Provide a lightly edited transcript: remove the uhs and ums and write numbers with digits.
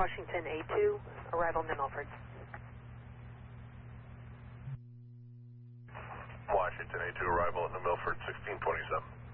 Washington A2, arrival New Milford. Washington A2, arrival at New Milford, 1627.